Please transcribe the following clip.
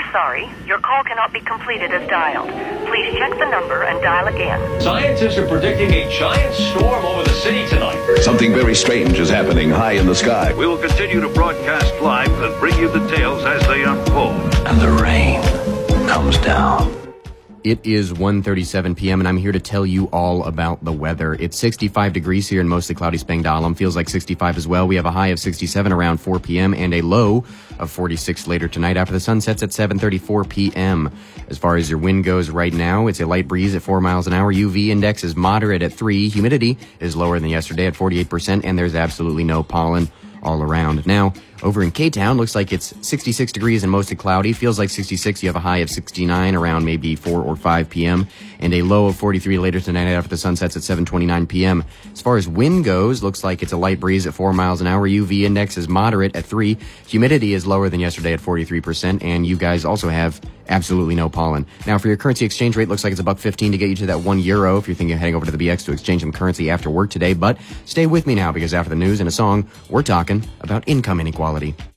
sorry. Your call cannot be completed as dialed. Please check the number and dial again. Scientists are predicting a giant storm over the city tonight. Something very strange is happening high in the sky. We will continue to broadcast live and bring you the tales as they unfold. And the rain comes down. It is 1:37 p.m. and I'm here to tell you all about the weather. It's 65 degrees here in mostly cloudy Spangdahlem. Feels like 65 as well. We have a high of 67 around 4 p.m. and a low of 46 later tonight after the sun sets at 7:34 p.m. As far as your wind goes right now, it's a light breeze at 4 miles an hour. UV index is moderate at 3. Humidity is lower than yesterday at 48%, and there's absolutely no pollen all around. Now, over in K-Town, looks like it's 66 degrees and mostly cloudy. Feels like 66. You have a high of 69 around maybe 4 or 5 p.m. and a low of 43 later tonight after the sun sets at 7:29 p.m. As far as wind goes, looks like it's a light breeze at 4 miles an hour. UV index is moderate at 3. Humidity is lower than yesterday at 43%, and you guys also have absolutely no pollen. Now, for your currency exchange rate, looks like it's $1.15 to get you to that €1 if you're thinking of heading over to the BX to exchange some currency after work today. But stay with me now, because after the news and a song, we're talking about income inequality.